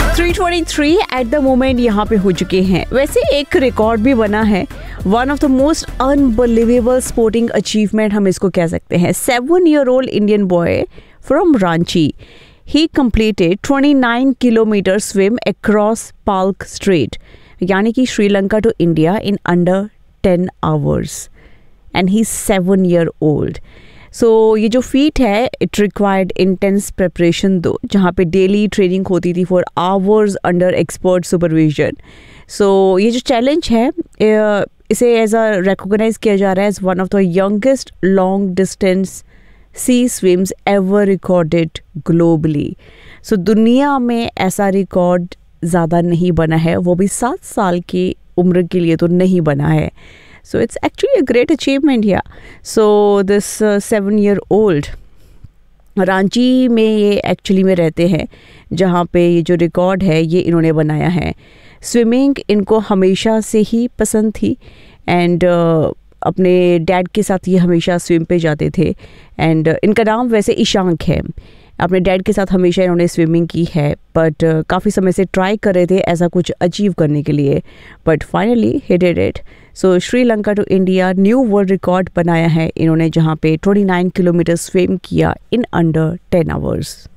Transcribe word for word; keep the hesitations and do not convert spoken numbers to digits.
Three twenty three at the moment यहाँ पे हो चुके हैं। वैसे एक रिकॉर्ड भी बना है, one of the most unbelievable sporting achievement हम इसको कह सकते हैं। Seven year old Indian boy from Ranchi, he completed twenty nine kilometre swim across Palk Strait, यानी कि Sri Lanka to India in under ten hours, and he seven year old. सो ये जो feet है इट रिक्वायर्ड इंटेंस प्रिपरेशन दो, जहाँ पे daily training होती थी for hours under expert supervision. सो ये जो चैलेंज है इसे एज अ रिकॉग्नाइज किया जा रहा है as one of the youngest long distance C swims ever recorded globally. सो दुनिया में ऐसा रिकॉर्ड ज़्यादा नहीं बना है, वो भी सात साल की उम्र के लिए तो नहीं बना है। So it's actually a great achievement here. So this seven year old Ranchi में ये एक्चुअली में रहते हैं, जहाँ पे ये जो रिकॉर्ड है ये इन्होंने बनाया है। स्विमिंग इनको हमेशा से ही पसंद थी एंड uh, अपने डैड के साथ ये हमेशा स्विम पे जाते थे। एंड uh, इनका नाम वैसे ईशांक है। अपने डैड के साथ हमेशा इन्होंने स्विमिंग की है, बट uh, काफ़ी समय से ट्राई कर रहे थे ऐसा कुछ अचीव करने के लिए, but finally he did it. So Sri Lanka to India new world record बनाया है इन्होंने, जहाँ पे ट्वेंटी नाइन किलोमीटर स्विम किया इन अंडर टेन आवर्स।